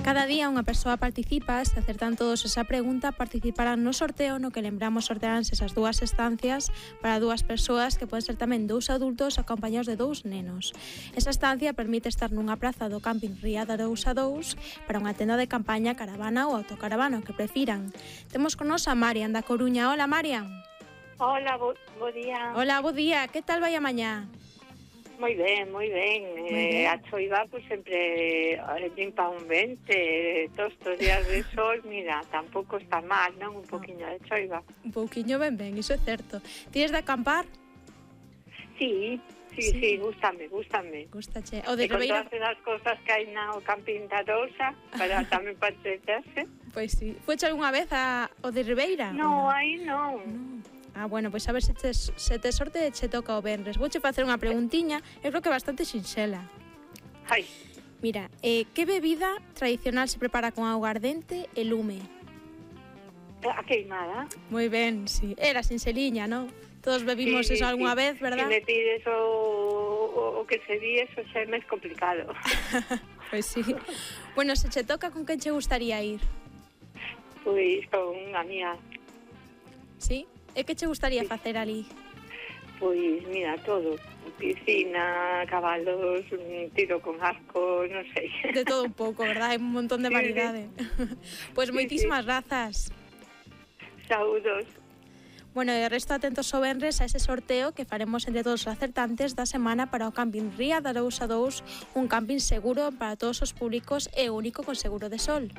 Cada día unha persoa participa, se acertan todos esa pregunta, participarán no sorteo no que lembramos sortearánse esas dúas estancias para dúas persoas que poden ser tamén dous adultos acompañados de dous nenos. Esa estancia permite estar nunha praza do camping Ría de Arousa 2 para unha tenda de campaña, caravana ou autocaravana, o que prefiran. Temos con nos a Marian da Coruña. Hola, Marian. Hola, bo día. Hola, bo día. Que tal vai a mañá? Moi ben, moi ben. A choiva, pues, sempre limpa un vente. Todos os días de sol, mira, tampouco está mal, non? Un poquinho de choiva. Un pouquiño ben, iso é certo. Tires de acampar? Sí, gústame. Gústache. O de con Ribeira... todas as cosas que hai no camping da Arousa, para tamén para entreterse. Pois sí. Fueche algunha vez o de Ribeira? No, aí non. Ah, bueno, pois a ver se te sorte che toca o venres. Vouche facer unha preguntiña, eu creo que bastante sinxela. Ai. Mira, que bebida tradicional se prepara con auga ardente e lume? A queimada. Moi ben, sí. Era sinxeliña, non? Todos bebimos eso algunha vez, verdad? Se me pides o que se di, eso xa é máis complicado. Pois sí. Bueno, se che toca, con quen che gustaría ir? Pois con a mía. Sí? E que che gustaría facer ali? Pois, mira, todo. Piscina, cabalos, tiro con arco, non sei. De todo un pouco, verdad? Hai un montón de variedade. Pois moitísimas grazas. Saúdos. Bueno, e resto atentos o venres a ese sorteo que faremos entre todos os acertantes da semana para o camping Ría de Arousa 2, un camping seguro para todos os públicos e único con seguro de sol.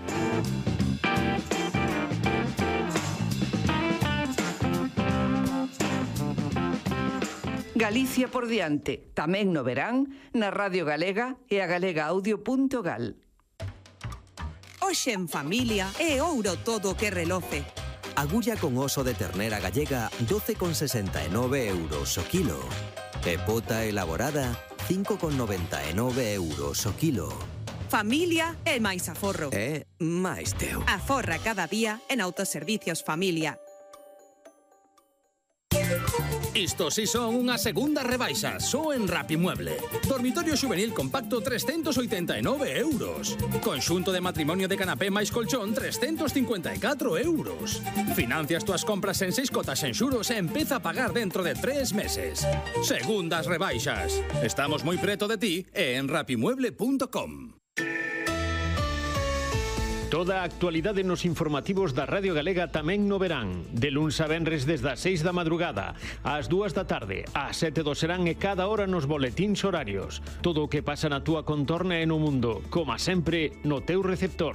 Galicia por diante, tamén no verán, na Radio Galega e a galegaaudio.gal. Hoxe en familia é ouro todo que reloce. Agulla con oso de ternera gallega 12,69 euros o kilo. E pota elaborada 5,99 euros o kilo. Familia é máis aforro. É máis teu. Aforra cada día en Autoservicios Familia. Isto si son unha segunda rebaixa, só en Rapimueble. Dormitorio xuvenil compacto 389 euros. Conxunto de matrimonio de canapé máis colchón 354 euros. Financias túas compras en 6 cotas en xuros e empeza a pagar dentro de 3 meses. Segundas rebaixas. Estamos moi preto de ti e en rapimueble.com. Toda a actualidade nos informativos da Radio Galega tamén no verán. De luns a venres desde as 6 da madrugada, ás 2 da tarde, ás 7 do serán e cada hora nos boletíns horarios. Todo o que pasa na túa contorna e no mundo, como sempre, no teu receptor.